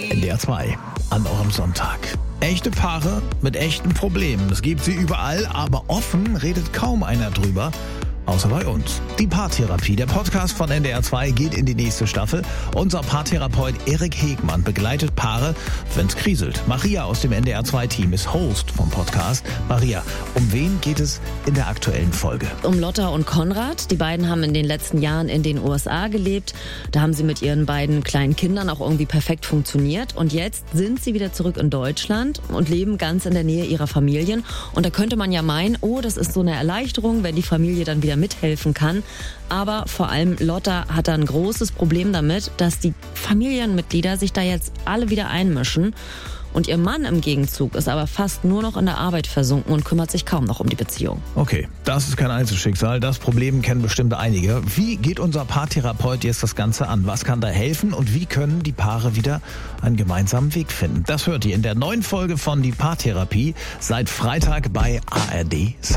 NDR 2 an eurem Sonntag. Echte Paare mit echten Problemen. Es gibt sie überall, aber offen redet kaum einer drüber. Außer bei uns. Die Paartherapie, der Podcast von NDR 2, geht in die nächste Staffel. Unser Paartherapeut Erik Hegmann begleitet Paare, wenn's kriselt. Maria aus dem NDR 2-Team ist Host vom Podcast. Maria, um wen geht es in der aktuellen Folge? Um Lotta und Konrad. Die beiden haben in den letzten Jahren in den USA gelebt. Da haben sie mit ihren beiden kleinen Kindern auch irgendwie perfekt funktioniert. Und jetzt sind sie wieder zurück in Deutschland und leben ganz in der Nähe ihrer Familien. Und da könnte man ja meinen, oh, das ist so eine Erleichterung, wenn die Familie dann wieder mithelfen kann. Aber vor allem Lotta hat da ein großes Problem damit, dass die Familienmitglieder sich da jetzt alle wieder einmischen. Und ihr Mann im Gegenzug ist aber fast nur noch in der Arbeit versunken und kümmert sich kaum noch um die Beziehung. Okay, das ist kein Einzelschicksal. Das Problem kennen bestimmt einige. Wie geht unser Paartherapeut jetzt das Ganze an? Was kann da helfen und wie können die Paare wieder einen gemeinsamen Weg finden? Das hört ihr in der neuen Folge von Die Paartherapie seit Freitag bei ARD Sound.